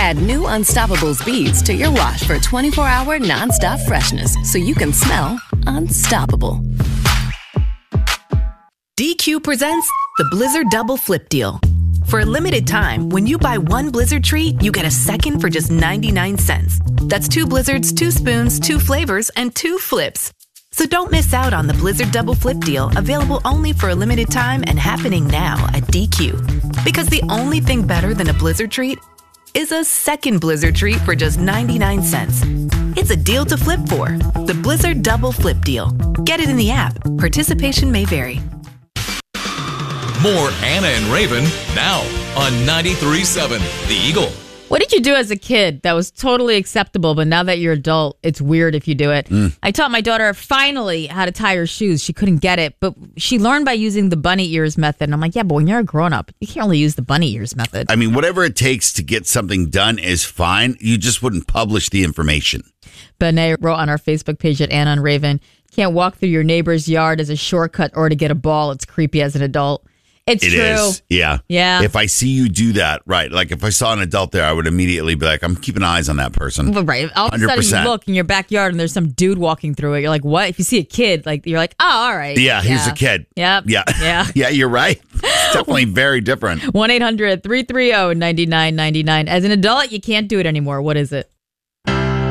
Add new Unstoppables beads to your wash for 24-hour nonstop freshness so you can smell unstoppable. DQ presents the Blizzard Double Flip Deal. For a limited time, when you buy one Blizzard treat, you get a second for just 99 cents. That's 2 Blizzards, 2 spoons, 2 flavors, and 2 flips. So don't miss out on the Blizzard Double Flip Deal, available only for a limited time and happening now at DQ. Because the only thing better than a Blizzard treat is a second Blizzard treat for just 99 cents. It's a deal to flip for. The Blizzard Double Flip Deal. Get it in the app. Participation may vary. More Anna and Raven now on 93.7 The Eagle. What did you do as a kid that was totally acceptable, but now that you're adult, it's weird if you do it? I taught my daughter finally how to tie her shoes. She couldn't get it, but she learned by using the bunny ears method. And I'm like, yeah, but when you're a grown-up, you can't only use the bunny ears method. I mean, whatever it takes to get something done is fine. You just wouldn't publish the information. Benet wrote on our Facebook page at Anna and Raven, can't walk through your neighbor's yard as a shortcut or to get a ball. It's creepy as an adult. It true. Is. Yeah. Yeah. If I see you do that, right. Like if I saw an adult there, I would immediately be like, I'm keeping eyes on that person. Well, right. All of a sudden you look in your backyard and there's some dude walking through it. You're like, what? If you see a kid, like you're like, oh, all right. Yeah, here's a kid. Yep. Yeah. Yeah. Yeah, you're right. It's definitely very different. 1-800-330-9999. As an adult, you can't do it anymore. What is it?